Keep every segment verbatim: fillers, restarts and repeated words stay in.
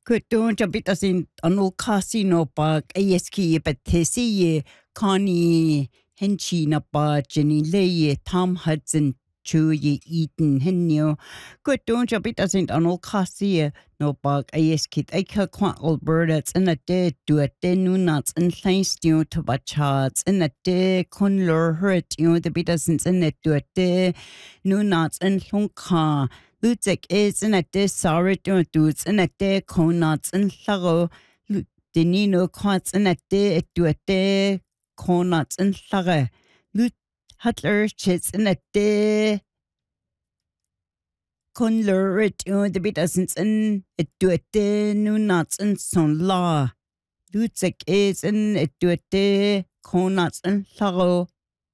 Kutun jabitasin anul casino pa ayeski betisi Connie Henchi na pa Jenny Lay Tom Hudson Chewy Eaton Henyo Kutun jabitasin anul casi no pa ayeskit aka kwa Alberta in a day do a day no nuts and thanks you to bachats in a day conlur hurt you the bitasins in it do a day no nuts and honka Lutek is in a day sorry to dudes in a day connuts and thorough Denino quants in a day do a day connuts and thorough Lut Hutler chits in a day conlur it you the bitasins in it do a day no nuts and son law Lutek is in it do a day connuts and thorough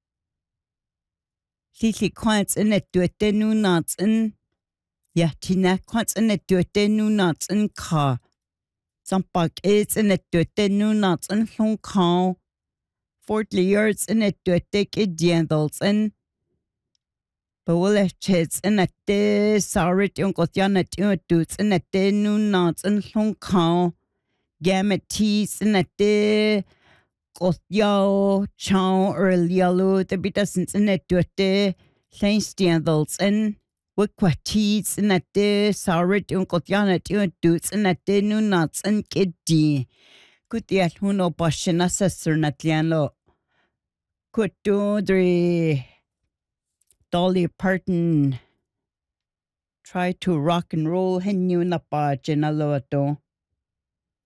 Lily quants in it do a day no nuts and Yeah, Tina quants in it do a day no nuts and car. Sampak is in it do a day no nuts and long cow. Forty years in it do a day idjandals and Bawale chits in a day sorry yung kotiana yung dudes in a day no nuts and long cow. Gamut teas in a day kotiao chow or yellow the bitasins in it do a day thanks standals and Wikwatis in a day, sorry, yung kotiana, yung dudes in a day, no nuts and kiddy. Kutia huno bashina sister natliano. Kutu dre Dolly Parton try to rock and roll henyu na pa jenaloato.